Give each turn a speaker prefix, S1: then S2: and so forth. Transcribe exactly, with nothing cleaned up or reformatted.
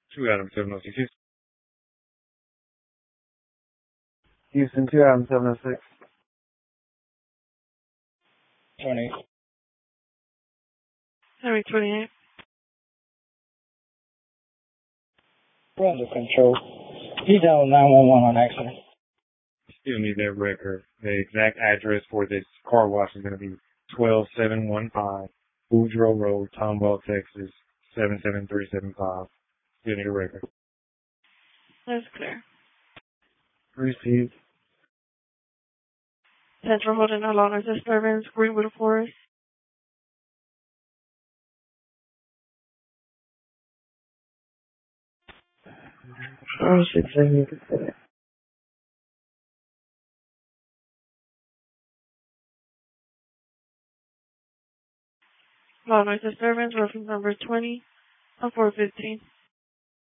S1: Two Adam seven oh six.
S2: Houston, two Adam seven oh six.
S3: twenty.
S4: Henry twenty-eight.
S3: We're under control. Detail nine one one on accident.
S1: Still need that record. The exact address for this car wash is going to be twelve seven one five Boudreaux Road, Tomball, Texas, seven seven three seven five. Still need a record.
S4: That's clear.
S2: Received.
S4: Central holding no longer disturbance, Greenwood Forest.
S2: Oh, shit, Jamie.
S4: Law noise disturbance, reference number twenty, on four fifteen.